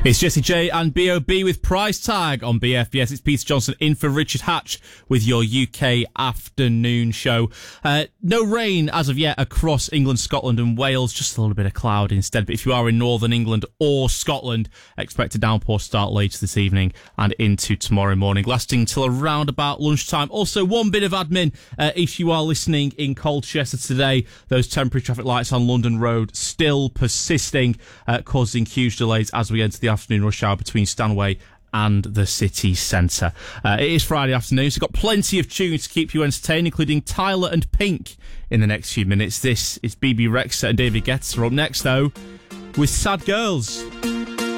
It's Jessie J and B.O.B. with Price Tag on BFBS. It's Peter Johnson in for Richard Hatch with your UK afternoon show. No rain as of yet across England, Scotland and Wales. Just a little bit of cloud instead. But if you are in Northern England or Scotland, expect a downpour start later this evening and into tomorrow morning, lasting till around about lunchtime. Also, one bit of admin. If you are listening in Colchester today, those temporary traffic lights on London Road still persisting, causing huge delays as we enter the afternoon rush hour between Stanway and the city centre. It is Friday afternoon, so we've got plenty of tunes to keep you entertained, including Tyler and Pink in the next few minutes. This is BB Rexa and David Guetta. Up next, though, with Sad Girls.